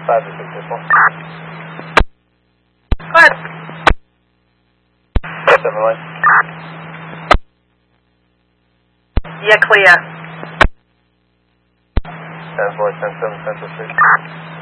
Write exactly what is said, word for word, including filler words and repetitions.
five to six six one. Go ahead. seven line. Yeah, clear. ten four, ten seven, ten six.